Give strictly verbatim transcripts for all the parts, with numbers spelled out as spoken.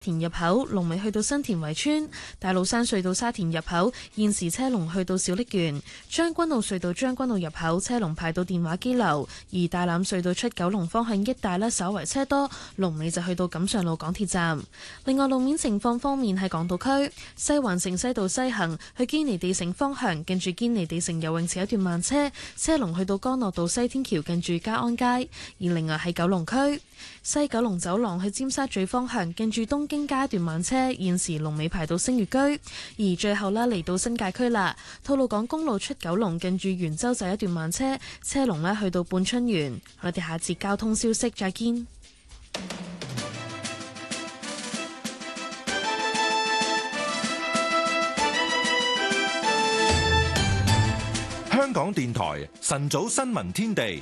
田入口龍尾去到新田圍村，大老山隧道沙田入口現時車龍去到小瀝源，將軍澳隧道將軍澳入口車龍排到電話機樓，而大欖隧道出九龍方向一帶呢，稍為車多，龍尾就去到錦上路港鐵站。另外路面情況方面，喺港島區西環城西道西行去堅尼地城方向，近住堅尼地城游泳池一段慢車，車龍去到干諾道西天橋近住嘉安街。而另外喺九龍區西九龍走廊去尖沙咀方向，近住東京街段慢車，現時龍尾排到星月居。而最後啦，嚟到新界區啦，吐露港公路出九龍近住元洲仔一段慢車，車龍呢去到半春園。我哋下節交通消息再見。 香港電台晨早新聞天地。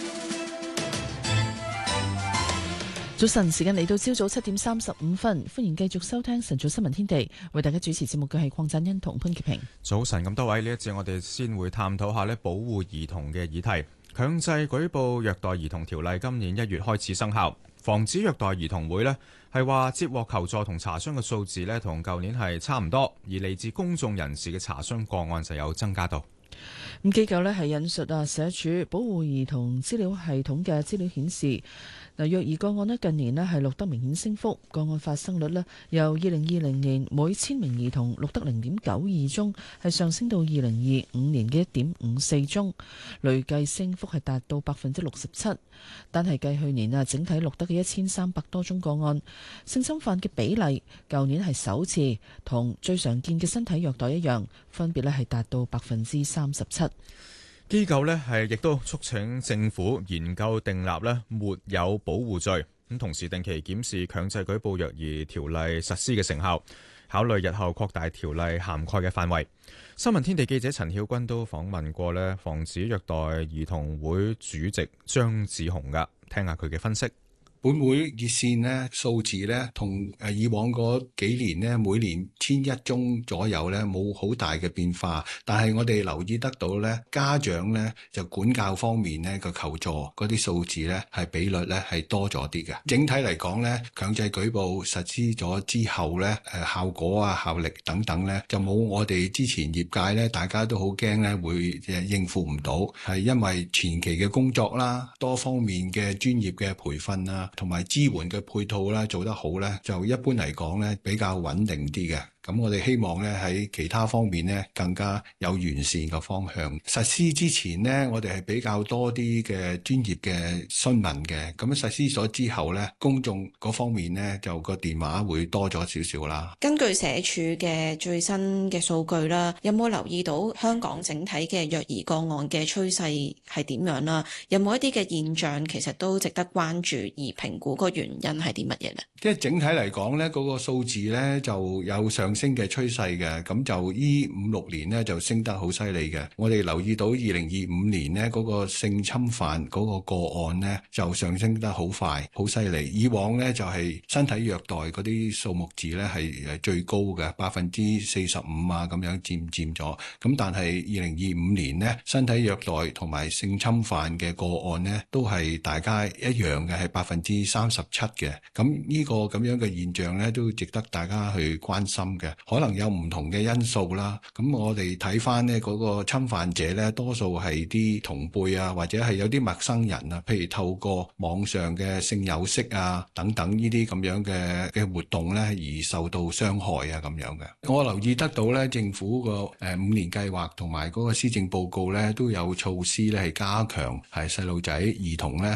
早晨，時間嚟到朝早七點三十五分，歡迎繼續收聽晨早新聞天地。為大家主持節目嘅係鄺振欣同潘潔平。 早晨，咁多位，呢一節我哋先會探討下呢保護兒童嘅議題。強制舉報虐待兒童條例今年一月開始生效，防止虐待兒童會呢係話接獲求助同查詢嘅數字呢同舊年係差唔多，而嚟自公眾人士嘅查詢個案就有增加到。 咁機構呢係引述啊社署保護兒童資料系統嘅資料顯示，嗱虐兒個案呢近年呢係錄得明顯升幅，個案發生率呢由二零二零年每千名兒童錄得零點九二宗，係上升到二零二五年嘅一點五四宗，累計升幅係達到百分之六十七。但係計去年啊，整體錄得嘅一千三百多宗個案，性侵犯嘅比例，舊年係首次同最常見嘅身體虐待一樣，分別呢係達到百分之三十七。 機構呢係亦都促請政府研究訂立呢沒有保護罪，咁同時定期檢視強制舉報虐兒條例實施嘅成效，考慮日後擴大條例涵蓋嘅範圍。新聞天地記者陳曉君都訪問過呢防止虐待兒童會主席張志雄噶，聽下佢嘅分析。 本會熱線呢數字呢同誒以往嗰幾年呢每年千一宗左右呢冇好大嘅變化，但係我哋留意得到呢家長呢就管教方面呢個求助嗰啲數字呢係比率呢係多咗啲嘅。整體嚟講呢，強制舉報實施咗之後呢誒效果啊效力等等呢就冇我哋之前業界呢大家都好驚呢會誒應付唔到，係因為前期嘅工作啦，多方面嘅專業嘅培訓啦，同埋支援嘅配套啦，做得好咧，就一般嚟講咧比較穩定啲嘅。咁我哋希望咧喺其他方面咧更加有完善嘅方向。實施之前呢，我哋係比較多啲嘅專業嘅詢問嘅。咁實施咗之後咧，公眾嗰方面咧就個電話會多咗少少啦。 根據社署嘅最新嘅數據啦，有冇留意到香港整體嘅虐兒個案嘅趨勢係點樣啦？有冇一啲嘅現象其實都值得關注，而評估個原因係啲乜嘢咧？ 即係整體嚟講咧，嗰個數字咧就有上升嘅趨勢嘅，咁就依五六年咧就升得好犀利嘅。我哋留意到二零二五年咧嗰個性侵犯嗰個個案咧就上升得好快，好犀利。以往咧就係身體虐待嗰啲數目字咧係誒最高嘅，百分之四十五啊咁樣佔佔咗。咁但係二零二五年咧身體虐待同埋性侵犯嘅個案咧都係大家一樣嘅，係百分之三十七嘅。咁呢個咁樣嘅現象咧都值得大家去關心嘅。可能有唔同嘅因素啦。咁我哋睇翻呢嗰個侵犯者咧，多數係啲同輩啊，或者係有啲陌生人啊，譬如透過網上嘅性有識啊等等呢啲咁樣嘅嘅活動咧，而受到傷害啊咁樣嘅。我留意得到咧，政府個誒五年計劃同埋嗰個施政報告咧，都有措施咧係加強係細路仔兒童咧